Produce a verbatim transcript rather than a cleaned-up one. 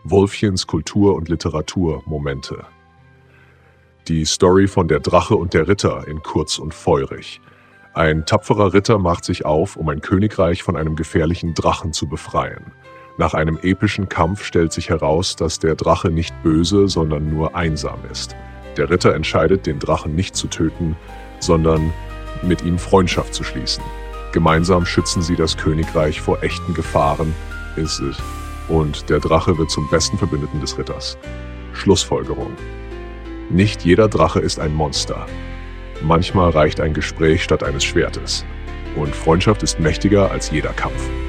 Wolfchens Kultur- und Literatur-Momente. Die Story von Der Drache und der Ritter in kurz und feurig. Ein tapferer Ritter macht sich auf, um ein Königreich von einem gefährlichen Drachen zu befreien. Nach einem epischen Kampf stellt sich heraus, dass der Drache nicht böse, sondern nur einsam ist. Der Ritter entscheidet, den Drachen nicht zu töten, sondern mit ihm Freundschaft zu schließen. Gemeinsam schützen sie das Königreich vor echten Gefahren, ist es, und der Drache wird zum besten Verbündeten des Ritters. Schlussfolgerung: Nicht jeder Drache ist ein Monster. Manchmal reicht ein Gespräch statt eines Schwertes. Und Freundschaft ist mächtiger als jeder Kampf.